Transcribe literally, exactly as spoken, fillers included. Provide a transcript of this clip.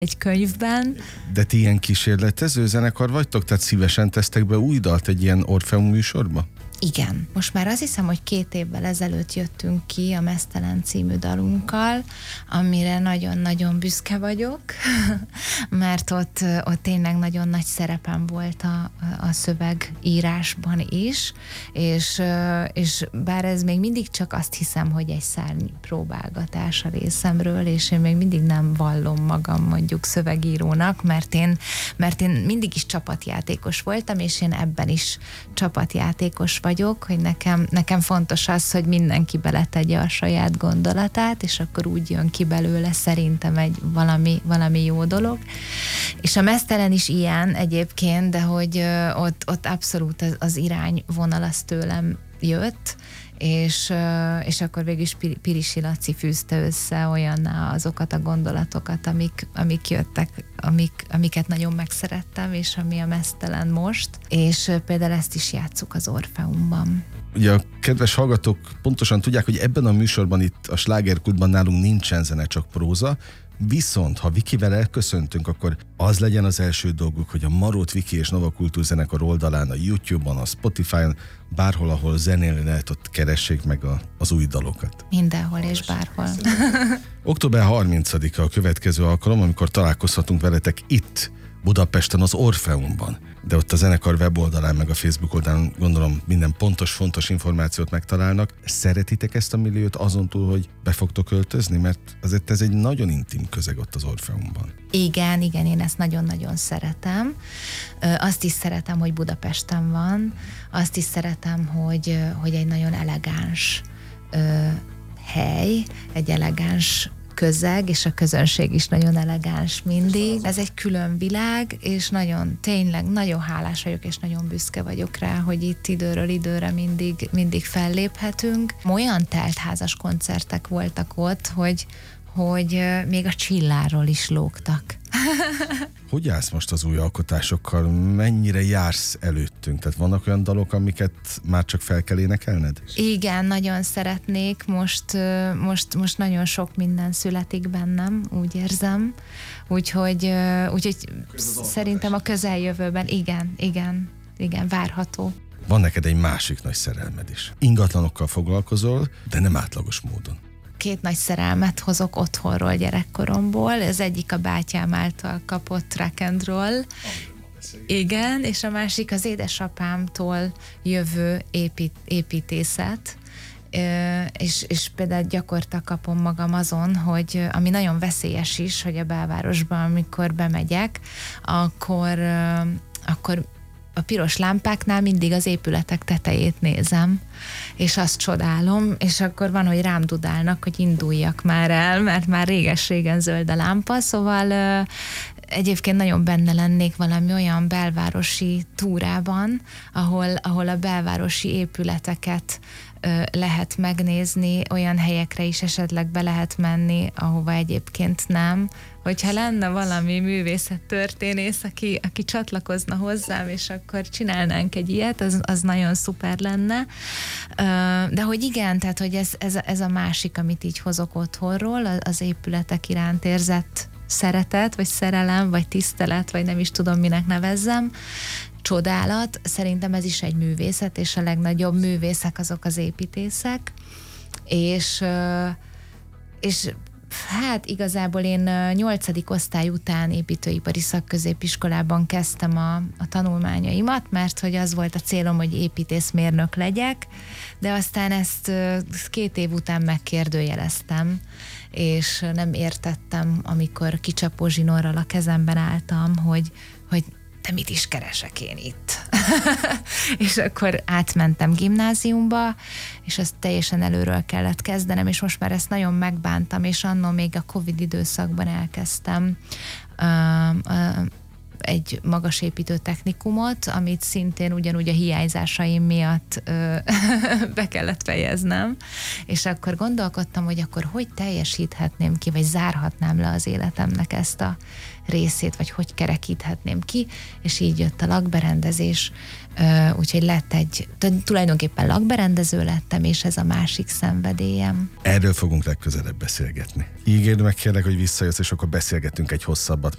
egy könyvben. De ti ilyen kísérletező zenekar vagytok? Tehát szívesen tesztek be új dalt egy ilyen Orfeum műsorba? Igen. Most már azt hiszem, hogy két évvel ezelőtt jöttünk ki a Meztelen című dalunkkal, amire nagyon-nagyon büszke vagyok, mert ott, ott tényleg nagyon nagy szerepem volt a, a szövegírásban is, és, és bár ez még mindig csak azt hiszem, hogy egy szárny próbálgatás a részemről, és én még mindig nem vallom magam mondjuk szövegírónak, mert én, mert én mindig is csapatjátékos voltam, és én ebben is csapatjátékos vagyok, hogy nekem, nekem fontos az, hogy mindenki beletegye a saját gondolatát, és akkor úgy jön ki belőle szerintem egy valami, valami jó dolog. És a Meztelen is ilyen egyébként, de hogy ö, ott, ott abszolút az, az irányvonal az tőlem jött, és, és akkor végül is Pirisi Laci fűzte össze olyanná azokat a gondolatokat, amik, amik jöttek, amik, amiket nagyon megszerettem, és ami a Meztelen most, és például ezt is játsszuk az Orfeumban. Ugye a kedves hallgatók pontosan tudják, hogy ebben a műsorban itt a Slágerkultban nálunk nincsen zene, csak próza, viszont ha Vikivel elköszöntünk, akkor az legyen az első dolguk, hogy a Marót Viki és Nova Kultúrzenekar oldalán, a YouTube-on, a Spotify-on, bárhol, ahol zenélni lehet, ott keressék meg a, az új dalokat. Mindenhol és bárhol. október harmincadika a következő alkalom, amikor találkozhatunk veletek itt, Budapesten, az Orfeumban. De ott a zenekar weboldalán, meg a Facebook oldalán gondolom minden pontos, fontos információt megtalálnak. Szeretitek ezt a milliót azon túl, hogy be fogtok költözni? Mert azért ez egy nagyon intim közeg ott az Orfeumban. Igen, igen, én ezt nagyon-nagyon szeretem. Azt is szeretem, hogy Budapesten van. Azt is szeretem, hogy, hogy egy nagyon elegáns ö, hely, egy elegáns közeg, és a közönség is nagyon elegáns mindig. Ez egy külön világ, és nagyon, tényleg nagyon hálás vagyok, és nagyon büszke vagyok rá, hogy itt időről időre mindig, mindig felléphetünk. Olyan teltházas koncertek voltak ott, hogy, hogy még a Csilláról is lógtak. Hogy állsz most az új alkotásokkal? Mennyire jársz előttünk? Tehát vannak olyan dalok, amiket már csak fel kell énekelned? Igen, nagyon szeretnék. Most, most, most nagyon sok minden születik bennem, úgy érzem. Úgyhogy, úgyhogy szerintem a közeljövőben igen, igen, igen, várható. Van neked egy másik nagy szerelmed is. Ingatlanokkal foglalkozol, de nem átlagos módon. Két nagy szerelmet hozok otthonról gyerekkoromból. Az egyik a bátyám által kapott rock and roll. Igen, és a másik az édesapámtól jövő épít, építészet. És, és például gyakorta kapom magam azon, hogy ami nagyon veszélyes is, hogy a belvárosban, amikor bemegyek, akkor, akkor a piros lámpáknál mindig az épületek tetejét nézem, és azt csodálom, és akkor van, hogy rám dudálnak, hogy induljak már el, mert már réges-régen zöld a lámpa, szóval egyébként nagyon benne lennék valami olyan belvárosi túrában, ahol, ahol a belvárosi épületeket lehet megnézni, olyan helyekre is esetleg be lehet menni, ahova egyébként nem. Hogyha lenne valami művészettörténész, aki, aki csatlakozna hozzám, és akkor csinálnánk egy ilyet, az, az nagyon szuper lenne. De hogy igen, tehát hogy ez, ez, ez a másik, amit így hozok otthonról, az épületek iránt érzett szeretet, vagy szerelem, vagy tisztelet, vagy nem is tudom, minek nevezzem, csodálat. Szerintem ez is egy művészet, és a legnagyobb művészek azok az építészek, és, és hát igazából én nyolcadik osztály után építőipari szakközépiskolában kezdtem a, a tanulmányaimat, mert hogy az volt a célom, hogy építészmérnök legyek, de aztán ezt két év után megkérdőjeleztem, és nem értettem, amikor kicsapó zsinórral a kezemben álltam, hogy, hogy de mit is keresek én itt? És akkor átmentem gimnáziumba, és azt teljesen előről kellett kezdenem, és most már ezt nagyon megbántam, és annól még a Covid időszakban elkezdtem uh, uh, egy magasépítő technikumot, amit szintén ugyanúgy a hiányzásaim miatt ö, be kellett fejeznem, és akkor gondolkodtam, hogy akkor hogy teljesíthetném ki, vagy zárhatnám le az életemnek ezt a részét, vagy hogy kerekíthetném ki, és így jött a lakberendezés, úgyhogy lett egy, tulajdonképpen lakberendező lettem, és ez a másik szenvedélyem. Erről fogunk legközelebb beszélgetni. Ígérd meg kérlek, hogy visszajössz, és akkor beszélgetünk egy hosszabbat.